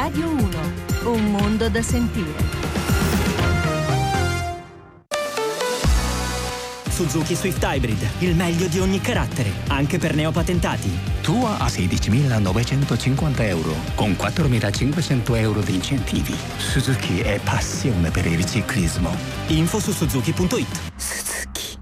Radio 1, un mondo da sentire. Suzuki Swift Hybrid, il meglio di ogni carattere, anche per neopatentati. Tua a 16.950 euro, con 4.500 euro di incentivi. Suzuki è passione per il ciclismo. Info su suzuki.it. Suzuki.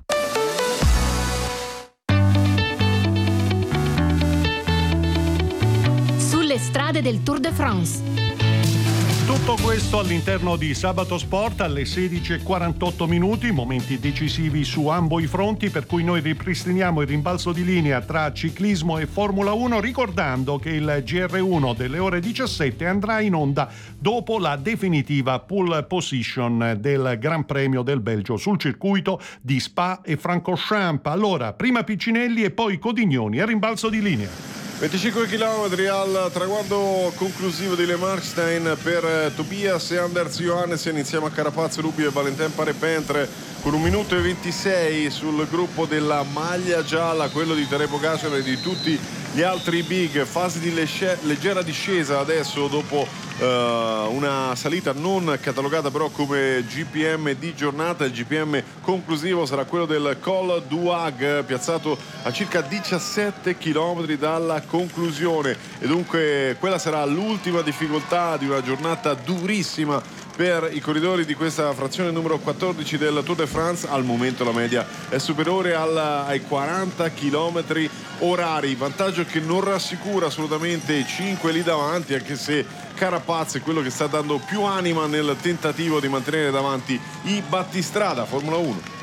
Sulle strade del Tour de France. Tutto questo all'interno di Sabato Sport alle 16:48 minuti, momenti decisivi su ambo i fronti, per cui noi ripristiniamo il rimbalzo di linea tra ciclismo e Formula 1, ricordando che il GR1 delle ore 17 andrà in onda dopo la definitiva pole position del Gran Premio del Belgio sul circuito di Spa e Francorchamps. Allora, prima Piccinelli e poi Codignoni a rimbalzo di linea. 25 km al traguardo conclusivo di Le Markstein per Tobias e Anders Johannessen insieme a Carapaz, Rubio e Valentin Paré-Pentre, con 1 minuto e 26 sul gruppo della maglia gialla, quello di Tadej Pogačar e di tutti gli altri big. Fase di leggera discesa adesso dopo una salita non catalogata però come GPM di giornata. Il GPM conclusivo sarà quello del Col du Hag, piazzato a circa 17 km dalla conclusione, e dunque quella sarà l'ultima difficoltà di una giornata durissima per i corridori di questa frazione numero 14 del Tour de France. Al momento la media è superiore ai 40 km orari, vantaggio che non rassicura assolutamente i 5 lì davanti, anche se Carapaz è quello che sta dando più anima nel tentativo di mantenere davanti i battistrada. Formula 1.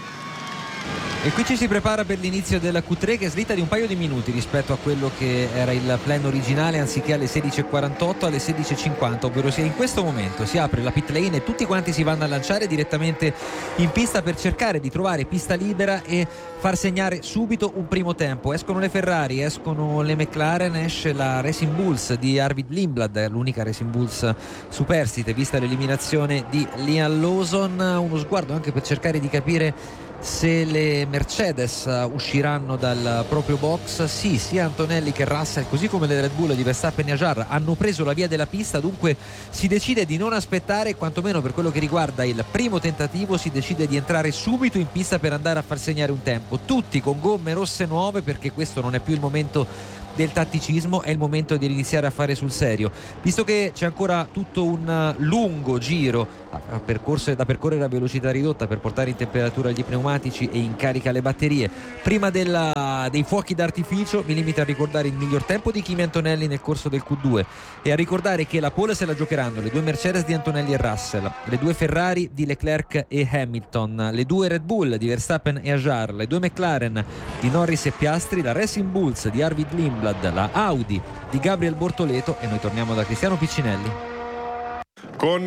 E qui ci si prepara per l'inizio della Q3, che slitta di un paio di minuti rispetto a quello che era il plan originale. Anziché alle 16:48 alle 16:50, ovvero sia in questo momento si apre la pit lane e tutti quanti si vanno a lanciare direttamente in pista per cercare di trovare pista libera e far segnare subito un primo tempo. Escono le Ferrari, escono le McLaren, esce la Racing Bulls di Arvid Lindblad, l'unica Racing Bulls superstite vista l'eliminazione di Liam Lawson. Uno sguardo anche per cercare di capire se le Mercedes usciranno dal proprio box. Sì, sia Antonelli che Russell, così come le Red Bull di Verstappen e Ajar, hanno preso la via della pista, dunque si decide di non aspettare, quantomeno per quello che riguarda il primo tentativo si decide di entrare subito in pista per andare a far segnare un tempo, tutti con gomme rosse nuove, perché questo non è più il momento del tatticismo, è il momento di iniziare a fare sul serio, visto che c'è ancora tutto un lungo giro da percorrere a velocità ridotta per portare in temperatura gli pneumatici e in carica le batterie. Prima dei fuochi d'artificio mi limito a ricordare il miglior tempo di Kimi Antonelli nel corso del Q2 e a ricordare che la pole se la giocheranno le 2 Mercedes di Antonelli e Russell, le 2 Ferrari di Leclerc e Hamilton, le 2 Red Bull di Verstappen e Ajar, le 2 McLaren di Norris e Piastri, la Racing Bulls di Arvid Lindblad, la Audi di Gabriel Bortoleto, e noi torniamo da Cristiano Piccinelli. Con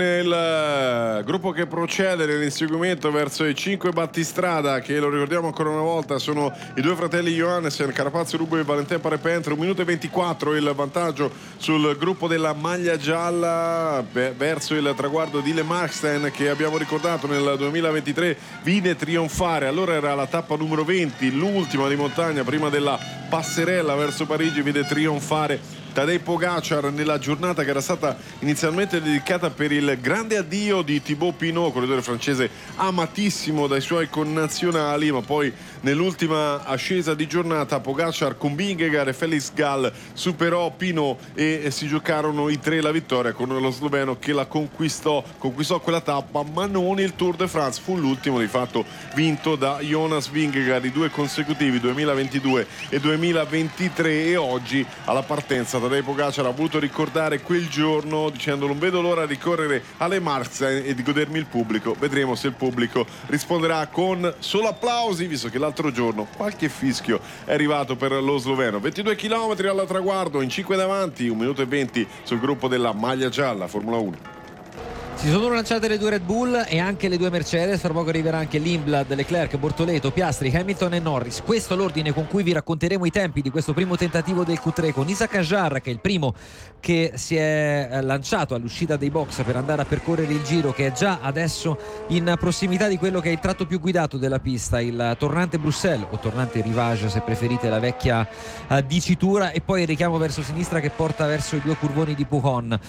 il gruppo che procede nell'inseguimento verso i 5 battistrada, che lo ricordiamo ancora una volta sono i 2 fratelli Johannessen, Carapaz, Rubio e Valentin Paré-Pentre. 1 minuto e 24 il vantaggio sul gruppo della maglia gialla verso il traguardo di Le Markstein, che abbiamo ricordato nel 2023 vide trionfare. Allora era la tappa numero 20, l'ultima di montagna prima della passerella verso Parigi, vide trionfare Tadej Pogačar nella giornata che era stata inizialmente dedicata per il grande addio di Thibaut Pinot, corridore francese amatissimo dai suoi connazionali, ma poi nell'ultima ascesa di giornata Pogačar con Vingegaard e Felix Gall superò Pinot e si giocarono i 3 la vittoria, con lo sloveno che la conquistò quella tappa, ma non il Tour de France. Fu l'ultimo di fatto vinto da Jonas Vingegaard, i 2 consecutivi 2022 e 2023, e oggi alla partenza Tadej Pogačar ha voluto ricordare quel giorno dicendo: non vedo l'ora di correre alle Markstein e di godermi il pubblico. Vedremo se il pubblico risponderà con solo applausi, visto che l'altro giorno qualche fischio è arrivato per lo sloveno. 22 km al traguardo, in 5 davanti, 1 minuto e 20 sul gruppo della maglia gialla Formula 1. Si sono lanciate le 2 Red Bull e anche le 2 Mercedes, fra poco arriverà anche Lindblad, Leclerc, Bortoleto, Piastri, Hamilton e Norris. Questo è l'ordine con cui vi racconteremo i tempi di questo primo tentativo del Q3, con Isack Hadjar che è il primo che si è lanciato all'uscita dei box per andare a percorrere il giro, che è già adesso in prossimità di quello che è il tratto più guidato della pista, il tornante Bruxelles o tornante Rivage se preferite la vecchia dicitura, e poi il richiamo verso sinistra che porta verso i 2 curvoni di Pujon.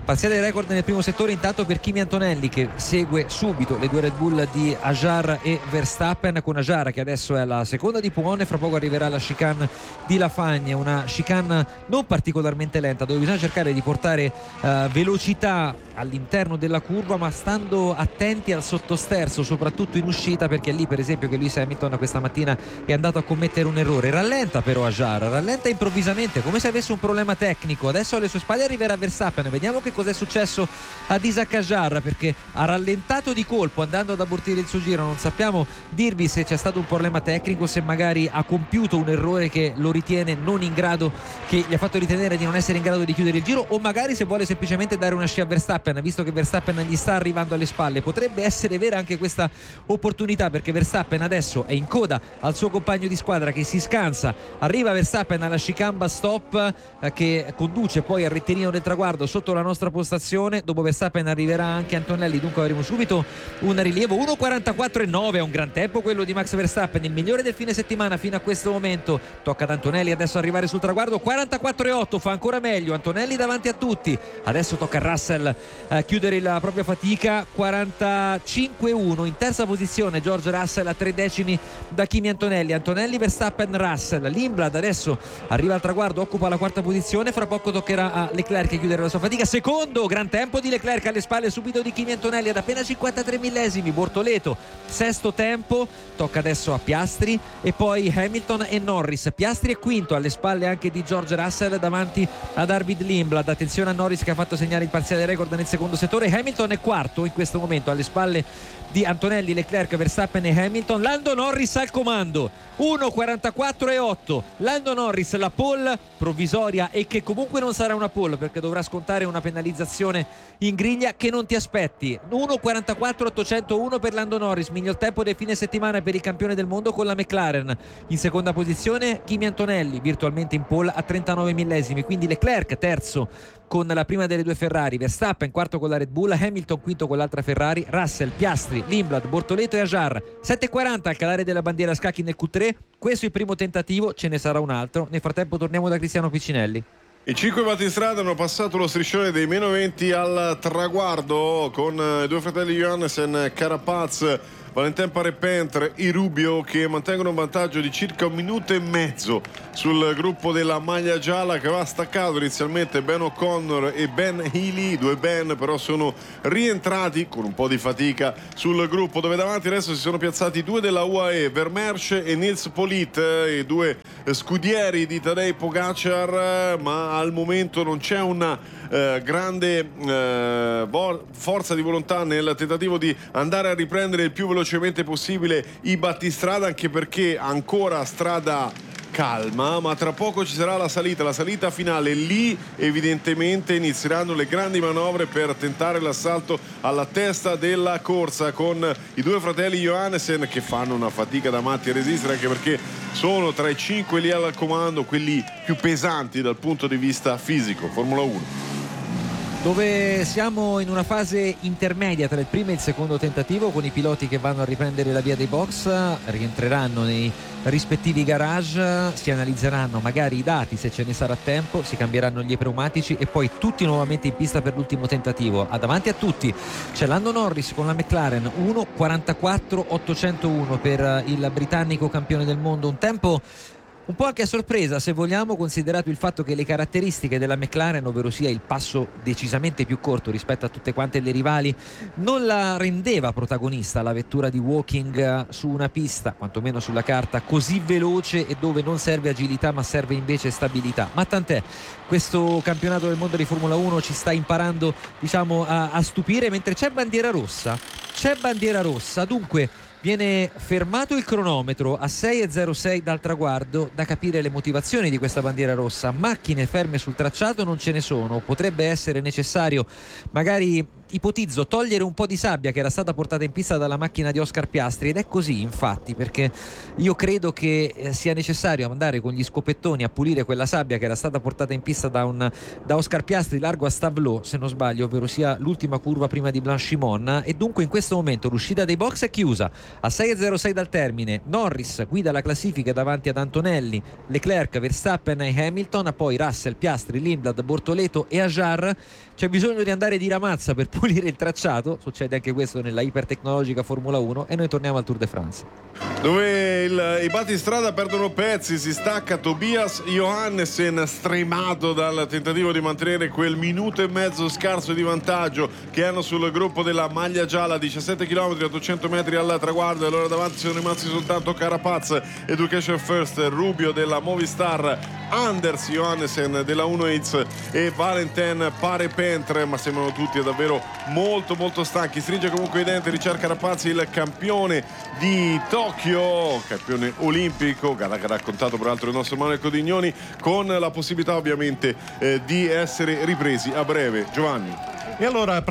Parziale record nel primo settore intanto per Kimi Antonelli, che segue subito le due Red Bull di Hajar e Verstappen, con Hajar che adesso è alla seconda di Pugone. Fra poco arriverà la chicane di Lafagne, una chicane non particolarmente lenta, dove bisogna cercare di portare velocità all'interno della curva, ma stando attenti al sottosterzo, soprattutto in uscita, perché è lì per esempio che Lewis Hamilton questa mattina è andato a commettere un errore. Rallenta però Hajar, rallenta improvvisamente come se avesse un problema tecnico. Adesso alle sue spalle arriverà Verstappen, vediamo che cos'è successo ad Isaac Hajar, perché ha rallentato di colpo andando ad abortire il suo giro. Non sappiamo dirvi se c'è stato un problema tecnico, se magari ha compiuto un errore che lo ritiene non in grado, che gli ha fatto ritenere di non essere in grado di chiudere il giro, o magari se vuole semplicemente dare una scia a Verstappen, visto che Verstappen gli sta arrivando alle spalle. Potrebbe essere vera anche questa opportunità, perché Verstappen adesso è in coda al suo compagno di squadra che si scansa. Arriva Verstappen alla chicane bus stop che conduce poi al rettilineo del traguardo sotto la nostra postazione. Dopo Verstappen arriverà anche Antonelli, dunque avremo subito un rilievo. 1:44.9 è un gran tempo quello di Max Verstappen, il migliore del fine settimana fino a questo momento. Tocca ad Antonelli adesso arrivare sul traguardo. 44.8, fa ancora meglio Antonelli davanti a tutti. Adesso tocca a Russell chiudere la propria fatica. 45.1 in terza posizione George Russell, a 3 decimi da Kimi Antonelli. Antonelli, Verstappen, Russell. Lindblad adesso arriva al traguardo, occupa la quarta posizione. Fra poco toccherà a Leclerc chiudere la sua fatica. Secondo gran tempo di Leclerc alle spalle subito di Kimi Antonelli ad appena 53 millesimi. Bortoleto sesto tempo, tocca adesso a Piastri e poi Hamilton e Norris. Piastri è quinto, alle spalle anche di George Russell davanti ad Arvid Lindblad. Attenzione a Norris che ha fatto segnare il parziale record nel secondo settore. Hamilton è quarto in questo momento alle spalle di Antonelli, Leclerc, Verstappen e Hamilton. Lando Norris al comando, 1:44.8. Lando Norris, la pole provvisoria, e che comunque non sarà una pole perché dovrà scontare una penalizzazione in griglia che non ti aspetti. 1:44.801 per Lando Norris, miglior tempo del fine settimana per il campione del mondo con la McLaren. In seconda posizione Kimi Antonelli, virtualmente in pole a 39 millesimi, quindi Leclerc terzo con la prima delle due Ferrari, Verstappen quarto con la Red Bull, Hamilton quinto con l'altra Ferrari, Russell, Piastri, Lindblad, Bortoleto e Hajar. 7:40 al calare della bandiera a scacchi nel Q3. Questo è il primo tentativo, ce ne sarà un altro. Nel frattempo torniamo da Cristiano Piccinelli. I 5 battistrada hanno passato lo striscione dei meno 20 al traguardo con i due fratelli Johannessen, Carapaz, Valentin Parepintre e Rubio, che mantengono un vantaggio di circa 1 minuto e mezzo sul gruppo della maglia gialla, che aveva staccato inizialmente Ben O'Connor e Ben Healy. Due Ben però sono rientrati con un po' di fatica sul gruppo, dove davanti adesso si sono piazzati due della UAE, Vermeersch e Nils Politt, i due scudieri di Tadej Pogacar, ma al momento non c'è una grande forza di volontà nel tentativo di andare a riprendere il più velocemente possibile i battistrada, anche perché ancora strada calma, ma tra poco ci sarà la salita finale. Lì evidentemente inizieranno le grandi manovre per tentare l'assalto alla testa della corsa, con i due fratelli Johannessen che fanno una fatica da matti a resistere, anche perché sono tra i 5 lì al comando, quelli più pesanti dal punto di vista fisico. Formula 1, dove siamo in una fase intermedia tra il primo e il secondo tentativo, con i piloti che vanno a riprendere la via dei box, rientreranno nei rispettivi garage, si analizzeranno magari i dati se ce ne sarà tempo, si cambieranno gli pneumatici e poi tutti nuovamente in pista per l'ultimo tentativo. Davanti a tutti c'è Lando Norris con la McLaren, 1:44.801 per il britannico campione del mondo, un tempo un po' anche a sorpresa, se vogliamo, considerato il fatto che le caratteristiche della McLaren, ovvero sia il passo decisamente più corto rispetto a tutte quante le rivali, non la rendeva protagonista la vettura di Woking su una pista, quantomeno sulla carta, così veloce e dove non serve agilità ma serve invece stabilità. Ma tant'è, questo campionato del mondo di Formula 1 ci sta imparando, diciamo, a stupire, mentre c'è bandiera rossa, dunque viene fermato il cronometro a 6:06 dal traguardo. Da capire le motivazioni di questa bandiera rossa. Macchine ferme sul tracciato non ce ne sono, potrebbe essere necessario magari ipotizzo togliere un po' di sabbia che era stata portata in pista dalla macchina di Oscar Piastri, ed è così infatti, perché io credo che sia necessario andare con gli scopettoni a pulire quella sabbia che era stata portata in pista da Oscar Piastri largo a Stavelot, se non sbaglio, ovvero sia l'ultima curva prima di Blanchimont, e dunque in questo momento l'uscita dei box è chiusa a 6,06 dal termine. Norris guida la classifica davanti ad Antonelli, Leclerc, Verstappen e Hamilton, poi Russell, Piastri, Lindblad, Bortoleto e Ajar. C'è bisogno di andare di ramazza per pulire il tracciato, succede anche questo nella ipertecnologica Formula 1, e noi torniamo al Tour de France, dove i battistrada perdono pezzi, si stacca Tobias Johannessen, stremato dal tentativo di mantenere quel minuto e mezzo scarso di vantaggio che hanno sul gruppo della maglia gialla, 17 km, 800 metri al traguardo, e allora davanti sono rimasti soltanto Carapaz, Education First, Rubio della Movistar, Anders Johannessen della Uno-Hitz e Valentin Parepentre, ma sembrano tutti davvero molto molto stanchi. Stringe comunque i denti Richard Carapaz, il campione di Tokyo, campione olimpico, gara che ha raccontato peraltro il nostro Manuel Codignoni, con la possibilità ovviamente di essere ripresi a breve. Giovanni. E allora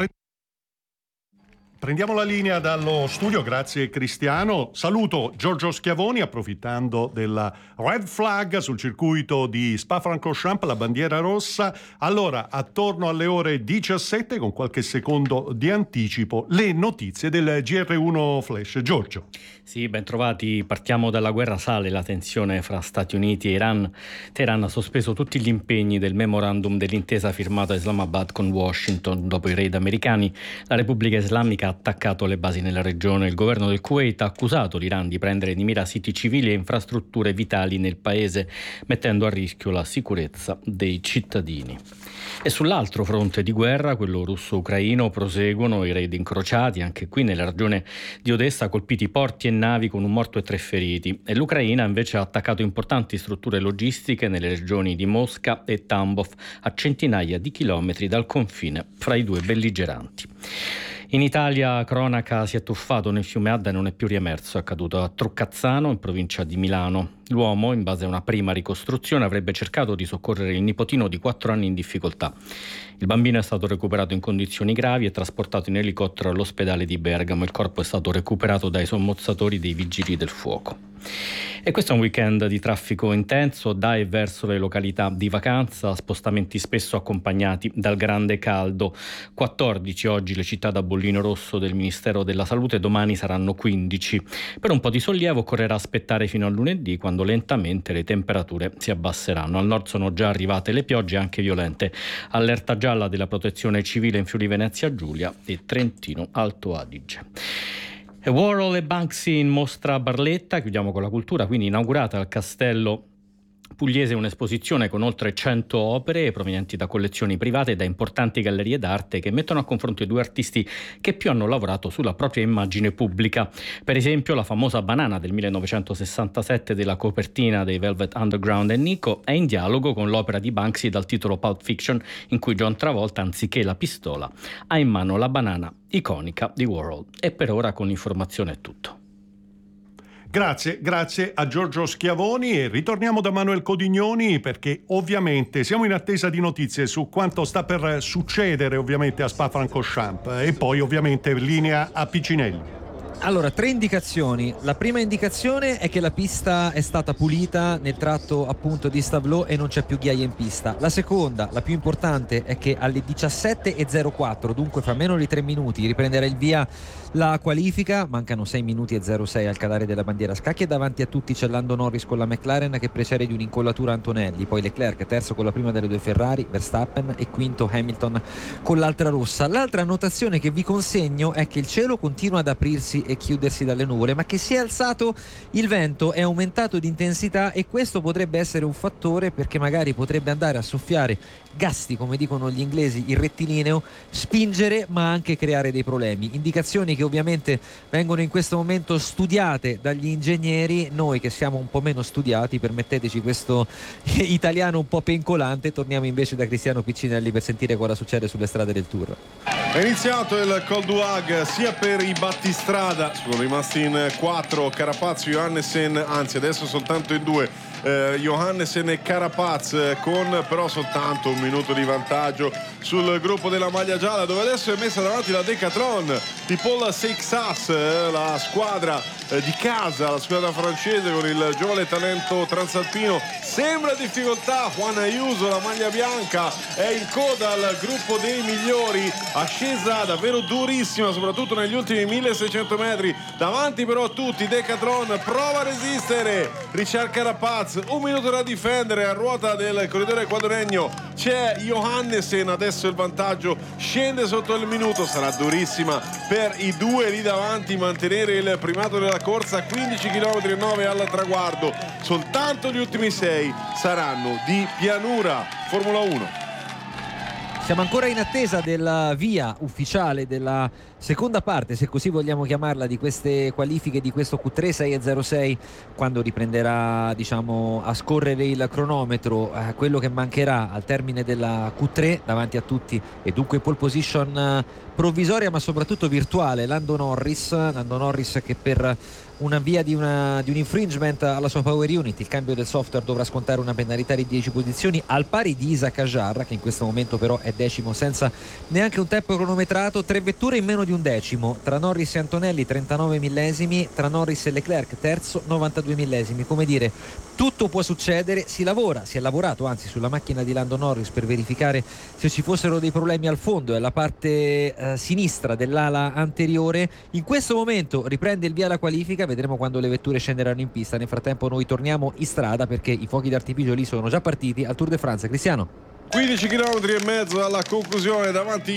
prendiamo la linea dallo studio, grazie Cristiano. Saluto Giorgio Schiavoni, approfittando della red flag sul circuito di Spa-Francorchamps, la bandiera rossa. Allora, attorno alle ore 17, con qualche secondo di anticipo, le notizie del GR1 Flash. Giorgio. Sì, ben trovati. Partiamo dalla guerra. Sale la tensione fra Stati Uniti e Iran. Teheran ha sospeso tutti gli impegni del memorandum dell'intesa firmata a Islamabad con Washington dopo i raid americani. La Repubblica Islamica ha attaccato le basi nella regione. Il governo del Kuwait ha accusato l'Iran di prendere di mira siti civili e infrastrutture vitali nel paese, mettendo a rischio la sicurezza dei cittadini. E sull'altro fronte di guerra, quello russo-ucraino, proseguono i raid incrociati, anche qui nella regione di Odessa, colpiti porti e navi con un morto e 3 feriti. E l'Ucraina invece ha attaccato importanti strutture logistiche nelle regioni di Mosca e Tambov, a centinaia di chilometri dal confine fra i due belligeranti. In Italia, cronaca, si è tuffato nel fiume Adda e non è più riemerso. È accaduto a Truccazzano, in provincia di Milano. L'uomo, in base a una prima ricostruzione, avrebbe cercato di soccorrere il nipotino di 4 anni in difficoltà. Il bambino è stato recuperato in condizioni gravi e trasportato in elicottero all'ospedale di Bergamo. Il corpo è stato recuperato dai sommozzatori dei vigili del fuoco. E questo è un weekend di traffico intenso da e verso le località di vacanza, spostamenti spesso accompagnati dal grande caldo. 14 oggi le città da bollino rosso del Ministero della Salute, domani saranno 15. Per un po' di sollievo occorrerà aspettare fino a lunedì, quando lentamente le temperature si abbasseranno. Al nord sono già arrivate le piogge, anche violente. Allerta gialla della Protezione Civile in Friuli Venezia Giulia e Trentino Alto Adige. Warhol e Banksy in mostra a Barletta. Chiudiamo con la cultura, quindi inaugurata al Castello Pugliese un'esposizione con oltre 100 opere provenienti da collezioni private e da importanti gallerie d'arte, che mettono a confronto i due artisti che più hanno lavorato sulla propria immagine pubblica. Per esempio, la famosa banana del 1967 della copertina dei Velvet Underground e Nico è in dialogo con l'opera di Banksy dal titolo Pulp Fiction, in cui John Travolta, anziché la pistola, ha in mano la banana iconica di Warhol. E per ora con l'informazione è tutto. Grazie a Giorgio Schiavoni, e ritorniamo da Manuel Codignoni, perché ovviamente siamo in attesa di notizie su quanto sta per succedere ovviamente a Spa-Francorchamps, e poi ovviamente linea a Piccinelli. Allora, 3 indicazioni. La prima indicazione è che la pista è stata pulita nel tratto appunto di Stavelot e non c'è più ghiaia in pista. La seconda, la più importante, è che alle 17:04, dunque fra meno di 3 minuti, riprenderà il via la qualifica. Mancano 6 minuti e 06 al calare della bandiera a scacchi, e davanti a tutti c'è Lando Norris con la McLaren che precede di un'incollatura Antonelli, poi Leclerc terzo con la prima delle 2 Ferrari, Verstappen, e quinto Hamilton con l'altra rossa. L'altra annotazione che vi consegno è che il cielo continua ad aprirsi e chiudersi dalle nuvole, ma che si è alzato il vento, è aumentato di intensità, e questo potrebbe essere un fattore, perché magari potrebbe andare a soffiare gasti, come dicono gli inglesi, il rettilineo, spingere ma anche creare dei problemi. Indicazioni che ovviamente vengono in questo momento studiate dagli ingegneri. Noi che siamo un po' meno studiati, permetteteci questo italiano un po' pencolante, torniamo invece da Cristiano Piccinelli per sentire cosa succede sulle strade del Tour. È iniziato il Col du Hag sia per i battistrada, sono rimasti in 4 Carapaz, Johannessen, anzi adesso soltanto in 2, Johannesen e Carapaz, con però soltanto un minuto di vantaggio sul gruppo della maglia gialla, dove adesso è messa davanti la Decathlon di Paul Seixas, la squadra di casa, la squadra francese con il giovane talento transalpino. Sembra difficoltà, Juan Ayuso, la maglia bianca, è in coda al gruppo dei migliori, ascesa davvero durissima soprattutto negli ultimi 1600 metri, davanti però a tutti Decathlon, prova a resistere Richard Carapaz, un minuto da difendere, a ruota del corridore equadoregno c'è Johannesen, adesso il vantaggio scende sotto il minuto, sarà durissima per i due lì davanti mantenere il primato della corsa, 15 km e 9 al traguardo, soltanto gli ultimi 6 saranno di pianura. Formula 1. Siamo ancora in attesa della via ufficiale della seconda parte, se così vogliamo chiamarla, di queste qualifiche, di questo Q3 6:06, quando riprenderà, diciamo, a scorrere il cronometro. Quello che mancherà al termine della Q3 davanti a tutti e dunque pole position provvisoria ma soprattutto virtuale, Lando Norris che per una via di un infringement alla sua power unit, il cambio del software, dovrà scontare una penalità di 10 posizioni al pari di Isaac Ajar, che in questo momento però è decimo senza neanche un tempo cronometrato. 3 vetture in meno di un decimo, tra Norris e Antonelli 39 millesimi, tra Norris e Leclerc terzo 92 millesimi. Come dire, tutto può succedere, si è lavorato anzi sulla macchina di Lando Norris per verificare se ci fossero dei problemi al fondo e alla parte sinistra dell'ala anteriore. In questo momento riprende il via la qualifica, vedremo quando le vetture scenderanno in pista. Nel frattempo noi torniamo in strada perché i fuochi d'artificio lì sono già partiti al Tour de France. Cristiano. 15 km e mezzo dalla conclusione, davanti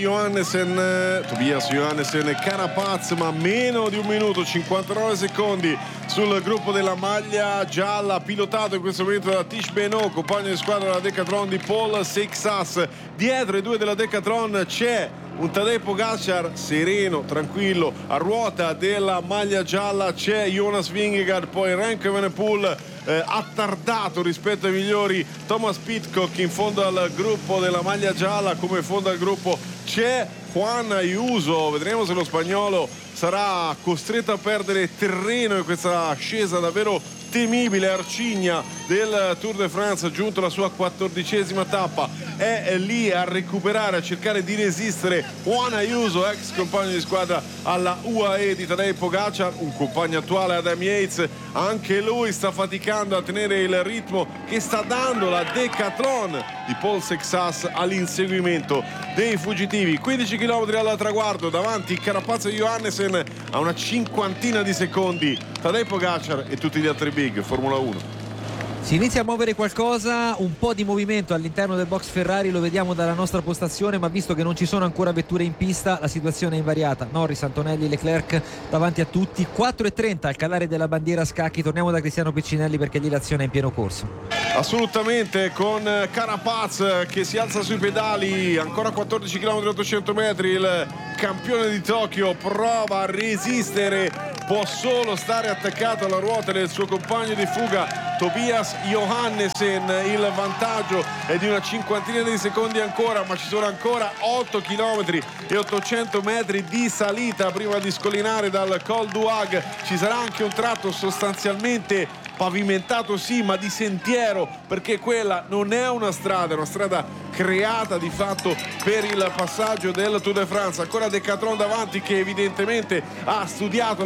Tobias Johannesen e Carapaz, ma meno di un minuto, 59 secondi sul gruppo della maglia gialla, pilotato in questo momento da Tish Benoit, compagno di squadra della Decathlon di Paul Seixas. Dietro i due della Decathlon c'è un Tadej Pogacar sereno, tranquillo, a ruota della maglia gialla c'è Jonas Vingegaard, poi Remco Evenepoel attardato rispetto ai migliori Thomas Pidcock in fondo al gruppo della maglia gialla. Come fondo al gruppo c'è Juan Ayuso, vedremo se lo spagnolo sarà costretto a perdere terreno in questa ascesa davvero temibile, arcigna del Tour de France, giunto alla sua 14ª tappa, è lì a recuperare, a cercare di resistere Juan Ayuso, ex compagno di squadra alla UAE di Tadej Pogacar, un compagno attuale Adam Yates, anche lui sta faticando a tenere il ritmo che sta dando la Decathlon di Paul Seixas all'inseguimento dei fuggitivi. 15 km al traguardo, davanti Carapaz e Johannesen a una cinquantina di secondi Tadej Pogacar e tutti gli altri big. Formula 1. Si inizia a muovere qualcosa, un po' di movimento all'interno del box Ferrari, lo vediamo dalla nostra postazione, ma visto che non ci sono ancora vetture in pista la situazione è invariata. Norris, Antonelli, Leclerc davanti a tutti. 4:30 al calare della bandiera a scacchi. Torniamo da Cristiano Peccinelli perché lì l'azione è in pieno corso. Assolutamente, con Carapaz che si alza sui pedali, ancora 14 km 800 metri, il campione di Tokyo prova a resistere, può solo stare attaccato alla ruota del suo compagno di fuga Tobias Johannesen. Il vantaggio è di una cinquantina di secondi ancora, ma ci sono ancora 8 km e 800 metri di salita prima di scollinare dal Col du Hag. Ci sarà anche un tratto sostanzialmente pavimentato, sì, ma di sentiero, perché quella non è una strada, è una strada creata di fatto per il passaggio del Tour de France. Ancora Decathlon davanti che evidentemente ha studiato